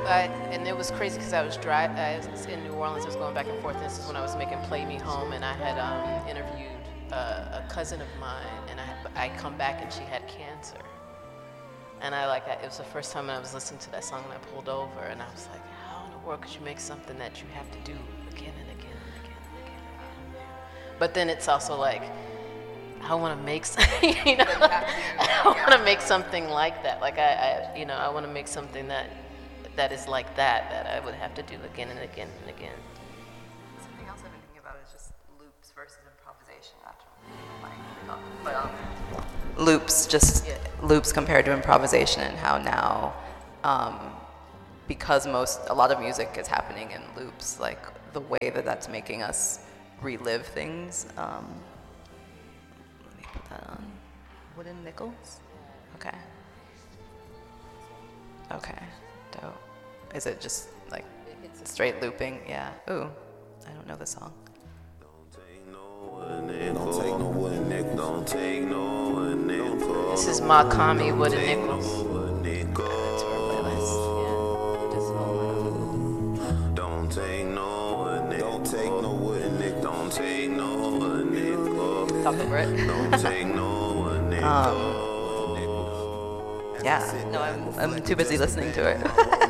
And it was crazy because I was in New Orleans. I was going back and forth. This is when I was making "Play Me Home," and I had interviewed a cousin of mine, and I come back and she had cancer. And it was the first time I was listening to that song, and I pulled over, and I was like, how in the world could you make something that you have to do again and again and again and again and again? But then it's also like, I want to make I want to make something like that. Like I want to make something that is like that I would have to do again and again and again. Something else I've been thinking about is just loops versus improvisation. Loops compared to improvisation, and how now, because a lot of music is happening in loops, like the way that's making us relive things. Let me put that on. Wooden Nickels? Okay. Okay, dope. Is it just like straight looping? Yeah. Ooh, I don't know the song. This is Makami Wooden Nickels. Don't take no wooden nickel. Don't take no wooden nickel. Talk over it. Don't take no wooden nickel. Yeah. No, I'm too busy listening to it.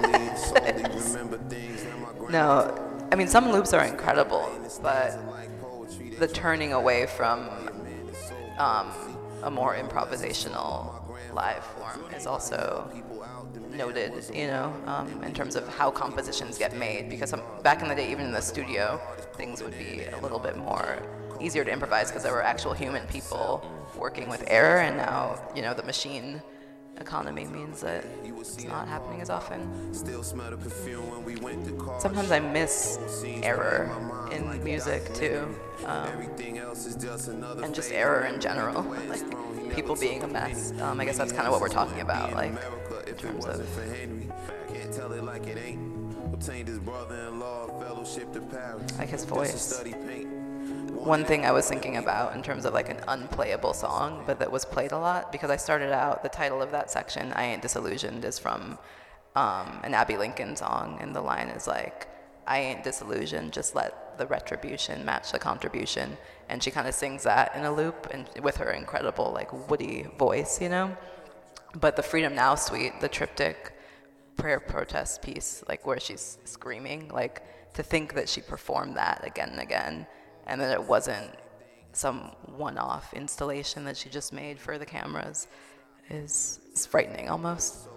No, I mean, some loops are incredible, but the turning away from a more improvisational live form is also noted, in terms of how compositions get made. Because back in the day, even in the studio, things would be a little bit more easier to improvise because there were actual human people working with error, and now, the machine economy means that it's not happening as often. Sometimes I miss error in music too, and just error in general, like people being a mess. I guess that's kind of what we're talking about, like in terms of. Like his voice. One thing I was thinking about in terms of like an unplayable song, but that was played a lot, because I started out, the title of that section, I Ain't Disillusioned, is from an Abby Lincoln song, and the line is like, I ain't disillusioned, just let the retribution match the contribution. And she kind of sings that in a loop, and with her incredible like woody voice, But the Freedom Now suite, the triptych prayer protest piece, like where she's screaming, like to think that she performed that again and again, and that it wasn't some one-off installation that she just made for the cameras, is frightening almost.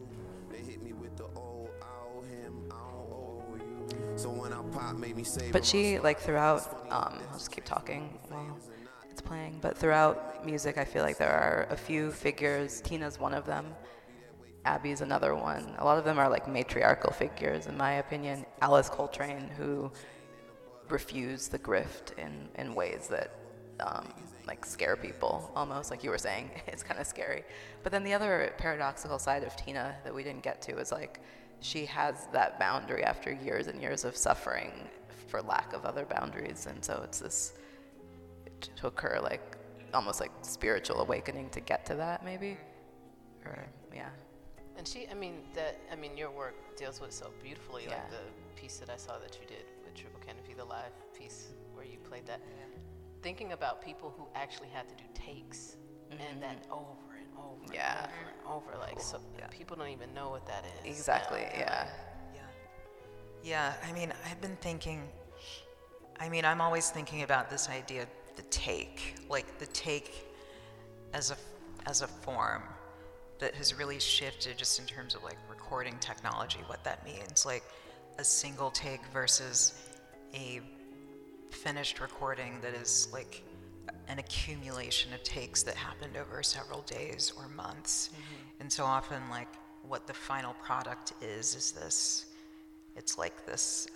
But she, like throughout, I'll just keep talking while it's playing, but throughout music I feel like there are a few figures. Tina's one of them. Abby's another one. A lot of them are like matriarchal figures, in my opinion. Alice Coltrane, who refuse the grift in ways that like scare people, almost, like you were saying. It's kind of scary. But then the other paradoxical side of Tina that we didn't get to is like she has that boundary after years and years of suffering for lack of other boundaries, and so it took her like almost like spiritual awakening to get to that, maybe, or yeah. And your work deals with it so beautifully, like the piece that I saw that you did with Triple Canopy, the live piece where you played that. Yeah. Thinking about people who actually had to do takes, and then over and over and over and over, like, so people don't even know what that is. Exactly, yeah. Yeah, I mean, I've been thinking, I'm always thinking about this idea of the take, like the take as a form that has really shifted just in terms of like recording technology, what that means, like a single take versus a finished recording that is like an accumulation of takes that happened over several days or months. Mm-hmm. And so often like what the final product is this, it's like this,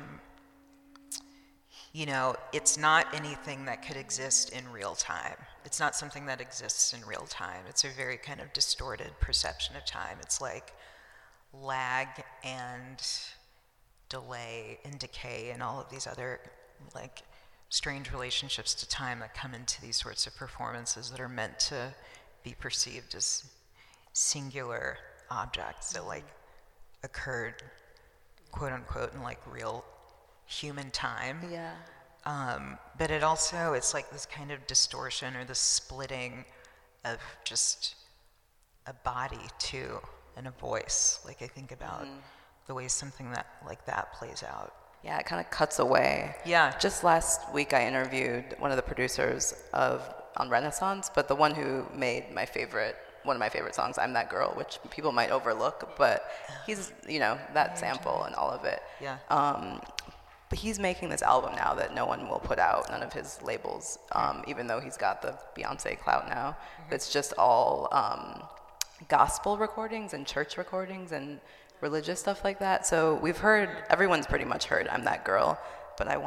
it's not anything that could exist in real time. It's not something that exists in real time. It's a very kind of distorted perception of time. It's like lag and delay and decay and all of these other like strange relationships to time that come into these sorts of performances that are meant to be perceived as singular objects that like occurred quote unquote, in like real human time. Yeah. But it also, it's like this kind of distortion or this splitting of just a body too and a voice. Like I think about the way something that like that plays out. Yeah, it kind of cuts away. Yeah. Just last week I interviewed one of the producers on Renaissance, but the one who made one of my favorite songs, I'm That Girl, which people might overlook, but he's, that sample and all of it. Yeah. But he's making this album now that no one will put out, none of his labels, even though he's got the Beyonce clout now. It's just all gospel recordings and church recordings and religious stuff like that. So everyone's pretty much heard I'm That Girl, but I